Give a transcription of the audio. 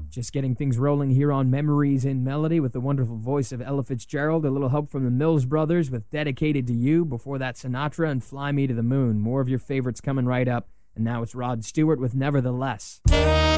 Just getting things rolling here on Memories in Melody with the wonderful voice of Ella Fitzgerald. A little help from the Mills Brothers with Dedicated to You. Before that, Sinatra and Fly Me to the Moon. More of your favorites coming right up. And now it's Rod Stewart with Nevertheless.